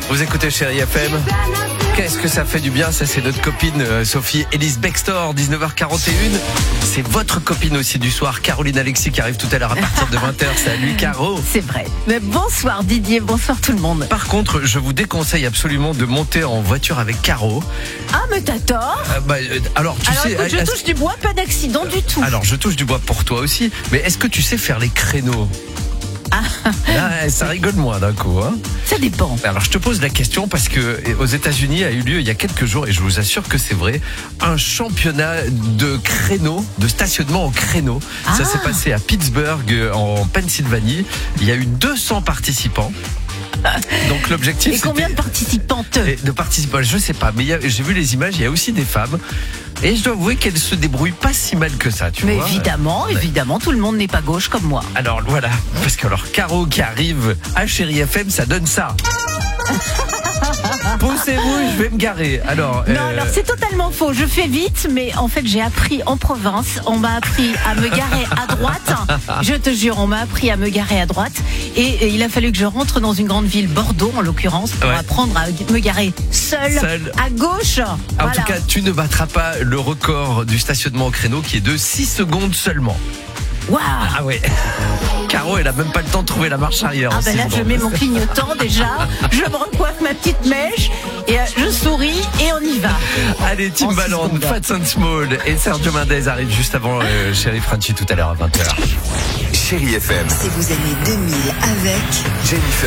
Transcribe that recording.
Vous écoutez Chérie FM. Qu'est-ce que ça fait du bien, ça c'est notre copine Sophie Elise Bextor, 19h41. C'est votre copine aussi du soir, Caroline Alexis, qui arrive tout à l'heure à partir de 20h. Salut Caro. C'est vrai. Mais bonsoir Didier, bonsoir tout le monde. Par contre, je vous déconseille absolument de monter en voiture avec Caro. Ah mais t'as tort. Alors tu sais... écoute, je touche du bois, pas d'accident du tout. Alors je touche du bois pour toi aussi, mais est-ce que tu sais faire les créneaux ? Là, ça rigole moins d'un coup, hein. Ça dépend. Alors je te pose la question parce que aux États-Unis a eu lieu il y a quelques jours, et je vous assure que c'est vrai, un championnat de créneaux, de stationnement au créneau. Ça s'est passé à Pittsburgh en Pennsylvanie. Il y a eu 200 participants. Donc l'objectif. Et combien de participantes ? De participants, je sais pas, mais j'ai vu les images. Il y a aussi des femmes. Et je dois avouer qu'elles se débrouillent pas si mal que ça, tu vois. Mais évidemment, tout le monde n'est pas gauche comme moi. Alors voilà, parce que Caro qui arrive à Chérie FM, ça donne ça. Poussez-vous, je vais me garer. Alors c'est totalement faux. Je fais vite, mais en fait j'ai appris en province. On m'a appris à me garer à droite. Je te jure, on m'a appris à me garer à droite. Et il a fallu que je rentre dans une grande ville, Bordeaux en l'occurrence, pour apprendre à me garer seule à gauche. En tout cas, tu ne battras pas le record du stationnement au créneau qui est de 6 secondes seulement. Waouh. Ah ouais. Caro, elle a même pas le temps de trouver la marche arrière. Ah ben là, je mets mon clignotant déjà. Je me recoiffe ma petite mèche et je souris et on y va. Allez, Timbaland, Fats and Small et Sergio Mendes arrivent juste avant Chérie Franchi tout à l'heure à 20h. Chérie FM. C'est vos années 2000 avec Jennifer.